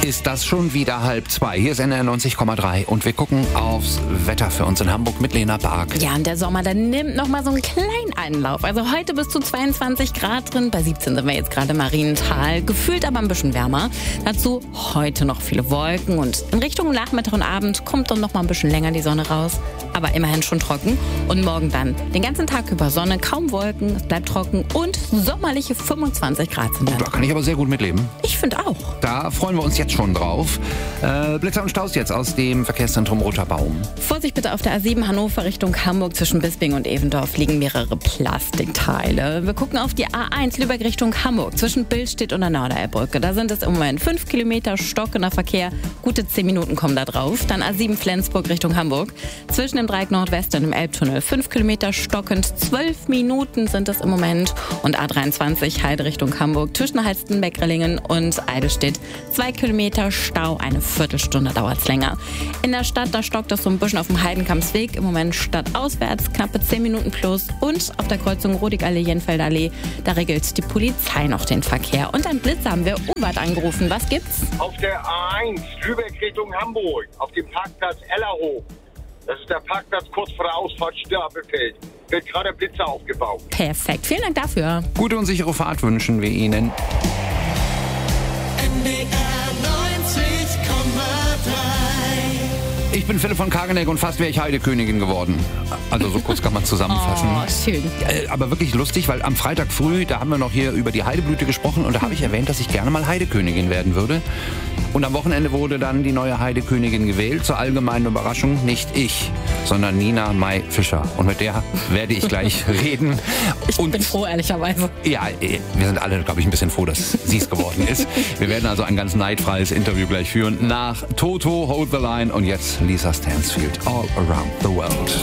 ist das schon wieder 1:30. Hier ist NDR 90,3 und wir gucken aufs Wetter für uns in Hamburg mit Lena Bark. Ja, und der Sommer, der nimmt noch mal so einen kleinen Einlauf. Also heute bis zu 22 Grad drin, bei 17 sind wir jetzt gerade im Mariental. Gefühlt aber ein bisschen wärmer. Dazu heute noch viele Wolken und in Richtung Nachmittag und Abend kommt dann noch mal ein bisschen länger die Sonne raus. Aber immerhin schon trocken. Und morgen dann den ganzen Tag über Sonne, kaum Wolken, es bleibt trocken und sommerliche 25 Grad sind dann. Da kann ich aber sehr gut mitleben. Ich finde auch. Da freuen wir uns jetzt schon drauf. Blitzer und Staus jetzt aus dem Verkehrszentrum Roter Baum. Vorsicht bitte auf der A7 Hannover Richtung Hamburg. Zwischen Bisping und Evendorf liegen mehrere Plastikteile. Wir gucken auf die A1 Lübeck Richtung Hamburg. Zwischen Billstedt und der Norderelbbrücke. Da sind es im Moment 5 Kilometer stockender Verkehr. Gute 10 Minuten kommen da drauf. Dann A7 Flensburg Richtung Hamburg. Zwischen dem Dreieck Nordwest und dem Elbtunnel 5 Kilometer stockend. 12 Minuten sind es im Moment. Und A23 Heide Richtung Hamburg. Zwischen Halstenbeck-Rellingen und Eidelstedt 2 Kilometer Stau. Eine Viertelstunde dauert es länger. In der Stadt, da stockt es so ein bisschen auf dem Heidenkampsweg. Im Moment stadtauswärts knappe 10 Minuten plus. Und auf der Kreuzung Rodigallee-Jenfelder Allee, da regelt die Polizei noch den Verkehr. Und ein Blitzer haben wir Uwart angerufen. Was gibt's? Auf der A1 Lübeck Richtung Hamburg, auf dem Parkplatz Ellerhof. Das ist der Parkplatz kurz vor der Ausfahrt Stapelfeld. Wird gerade Blitzer aufgebaut. Perfekt, vielen Dank dafür. Gute und sichere Fahrt wünschen wir Ihnen. Ich bin Philipp von Kageneck und fast wäre ich Heidekönigin geworden. Also so kurz kann man zusammenfassen. Oh, schön. Aber wirklich lustig, weil am Freitag früh, da haben wir noch hier über die Heideblüte gesprochen und da habe ich erwähnt, dass ich gerne mal Heidekönigin werden würde. Und am Wochenende wurde dann die neue Heidekönigin gewählt. Zur allgemeinen Überraschung nicht ich, sondern Nina May Fischer. Und mit der werde ich gleich reden. Ich bin froh, ehrlicherweise. Ja, wir sind alle, glaube ich, ein bisschen froh, dass sie es geworden ist. Wir werden also ein ganz neidfreies Interview gleich führen nach Toto, Hold the Line und jetzt Lisa Stansfield, All Around the World.